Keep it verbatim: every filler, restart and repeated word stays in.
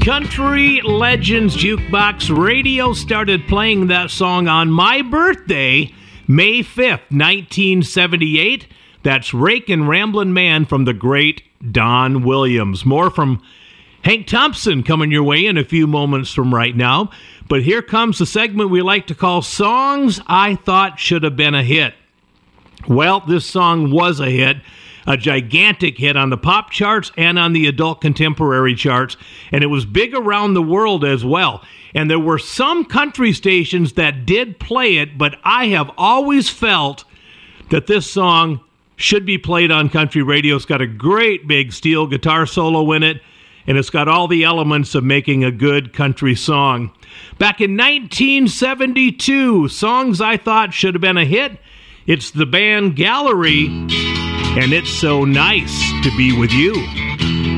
Country Legends Jukebox Radio started playing that song on my birthday, May fifth, nineteen seventy-eight. That's Rakin' Ramblin' Man from the great Don Williams. More from Hank Thompson coming your way in a few moments from right now. But here comes the segment we like to call Songs I Thought Should Have Been a Hit. Well, this song was a hit. A gigantic hit on the pop charts and on the adult contemporary charts, and it was big around the world as well. And there were some country stations that did play it, but I have always felt that this song should be played on country radio. It's got a great big steel guitar solo in it, and it's got all the elements of making a good country song. Back in nineteen seventy-two, Songs I Thought Should Have Been a Hit, it's the band Gallery, and It's So Nice to Be With You.